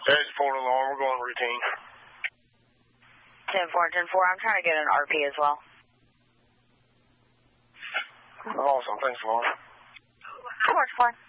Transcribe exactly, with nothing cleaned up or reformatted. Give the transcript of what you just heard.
There's Fort Alarm. We're going routine. ten four, ten four. I'm trying to get an R P as well. Awesome. Thanks, Lauren. How much, Ford?